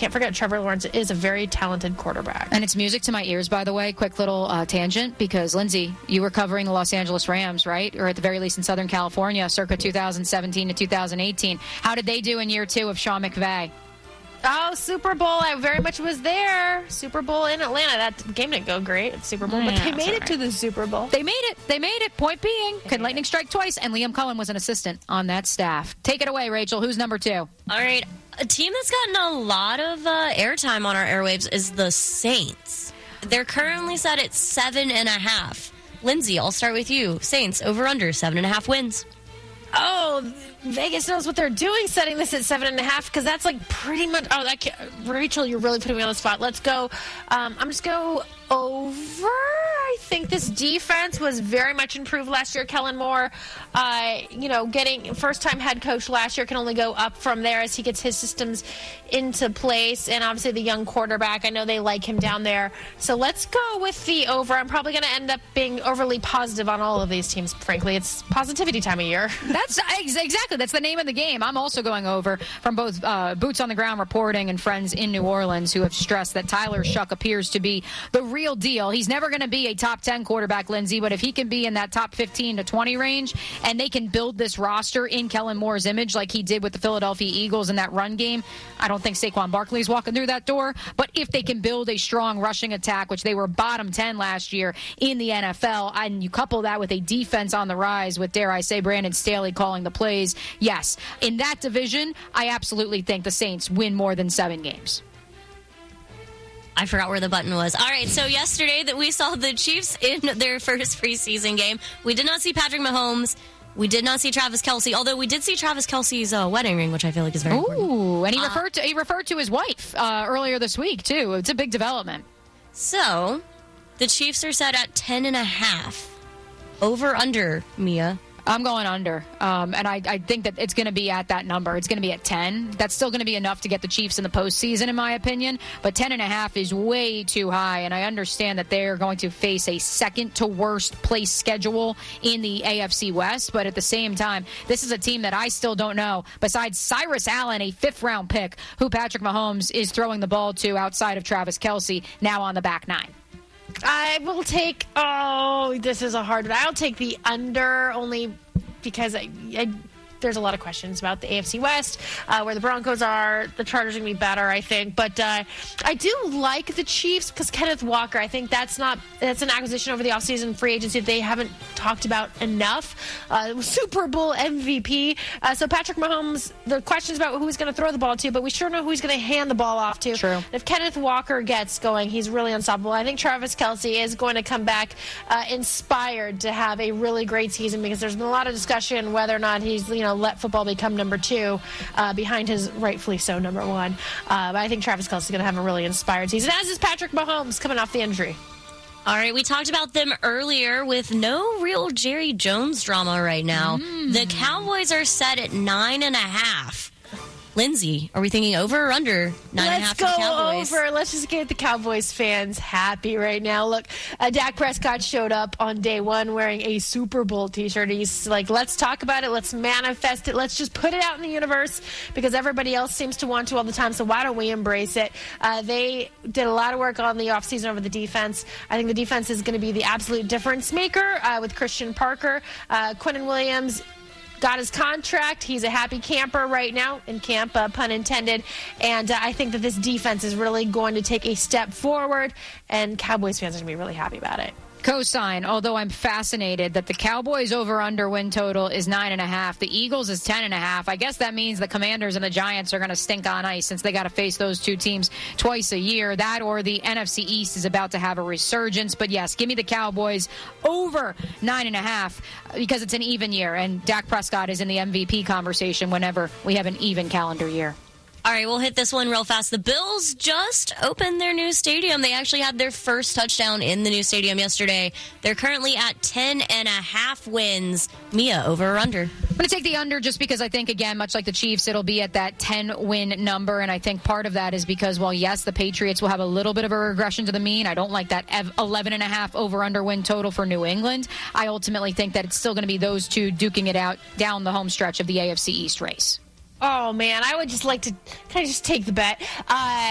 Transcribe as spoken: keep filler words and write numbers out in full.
can't forget Trevor Lawrence is a very talented quarterback. And it's music to my ears, by the way. Quick little uh, tangent, because, Lindsay, you were covering the Los Angeles Rams, right? Or at the very least in Southern California, circa two thousand seventeen to two thousand eighteen. How did they do in year two of Sean McVay? Oh, Super Bowl. I very much was there. Super Bowl in Atlanta. That game didn't go great at Super Bowl, Yeah, but they made right. it to the Super Bowl. They made it. They made it. Point being, can lightning strike twice? And Liam Cohen was an assistant on that staff. Take it away, Rachel. Who's number two? All right. A team that's gotten a lot of uh, airtime on our airwaves is the Saints. They're currently set at seven and a half. Lindsay, I'll start with you. Saints over under seven and a half wins. Oh, Vegas knows what they're doing, setting this at seven and a half, because that's like pretty much. Oh, that can't, Rachel, you're really putting me on the spot. Let's go. Um, I'm just go over. I think this defense was very much improved last year. Kellen Moore, uh, you know, getting first-time head coach last year, can only go up from there as he gets his systems into place. And obviously the young quarterback, I know they like him down there. So let's go with the over. I'm probably going to end up being overly positive on all of these teams, frankly. It's positivity time of year. That's exactly. That's the name of the game. I'm also going over from both uh, Boots on the Ground reporting and friends in New Orleans who have stressed that Tyler Shuck appears to be the real deal. He's never going to be a top ten quarterback, Lindsay, but if he can be in that top fifteen to twenty range and they can build this roster in Kellen Moore's image like he did with the Philadelphia Eagles in that run game, I don't think Saquon Barkley's walking through that door, but if they can build a strong rushing attack, which they were bottom ten last year in the N F L, and you couple that with a defense on the rise with, dare I say, Brandon Staley calling the plays, yes, in that division, I absolutely think the Saints win more than seven games. I forgot where the button was. All right, so yesterday that we saw the Chiefs in their first preseason game. We did not see Patrick Mahomes. We did not see Travis Kelce, although we did see Travis Kelce's uh, wedding ring, which I feel like is very Ooh, important. Ooh, and he uh, referred to he referred to his wife uh, earlier this week, too. It's a big development. So, the Chiefs are set at ten and a half. Over, under, Mia. I'm going under, um, and I, I think that it's going to be at that number. It's going to be at ten. That's still going to be enough to get the Chiefs in the postseason, in my opinion, but ten and a half is way too high, and I understand that they're going to face a second-to-worst place schedule in the A F C West, but at the same time, this is a team that I still don't know, besides Cyrus Allen, a fifth-round pick, who Patrick Mahomes is throwing the ball to outside of Travis Kelce, now on the back nine. I will take, oh, this is a hard one. I'll take the under only because I, I there's a lot of questions about the A F C West, uh, where the Broncos are. The Chargers are going to be better, I think. But uh, I do like the Chiefs because Kenneth Walker, I think that's not that's an acquisition over the offseason free agency that they haven't talked about enough. Uh, Super Bowl M V P. Uh, so Patrick Mahomes, the questions about who he's going to throw the ball to, but we sure know who he's going to hand the ball off to. True. If Kenneth Walker gets going, he's really unstoppable. I think Travis Kelce is going to come back uh, inspired to have a really great season because there's been a lot of discussion whether or not he's, you know, let football become number two uh, behind his rightfully so number one. Uh, but I think Travis Kelce is going to have a really inspired season, as is Patrick Mahomes coming off the injury. All right, we talked about them earlier with no real Jerry Jones drama right now. Mm. The Cowboys are set at nine and a half. Lindsay, are we thinking over or under nine and a half for the Cowboys? Let's go over. Let's just get the Cowboys fans happy right now. Look, uh, Dak Prescott showed up on day one wearing a Super Bowl t-shirt. He's like, let's talk about it. Let's manifest it. Let's just put it out in the universe because everybody else seems to want to all the time, so why don't we embrace it? Uh, they did a lot of work on the offseason over the defense. I think the defense is going to be the absolute difference maker uh, with Christian Parker. Uh, Quinnen Williams got his contract. He's a happy camper right now in camp, uh, pun intended. And uh, I think that this defense is really going to take a step forward, and Cowboys fans are going to be really happy about it. Cosign, although I'm fascinated that the Cowboys over-under win total is nine and a half. The Eagles is ten and a half. I guess that means the Commanders and the Giants are going to stink on ice since they got to face those two teams twice a year. That or the N F C East is about to have a resurgence. But yes, give me the Cowboys over nine and a half because it's an even year, and Dak Prescott is in the M V P conversation whenever we have an even calendar year. All right, we'll hit this one real fast. The Bills just opened their new stadium. They actually had their first touchdown in the new stadium yesterday. They're currently at ten and a half wins. Mia, over or under? I'm going to take the under just because I think, again, much like the Chiefs, it'll be at that ten-win number. And I think part of that is because, well, yes, the Patriots will have a little bit of a regression to the mean. I don't like that eleven and a half over-under win total for New England. I ultimately think that it's still going to be those two duking it out down the home stretch of the A F C East race. Oh, man, I would just like to, can I just take the bet? Uh,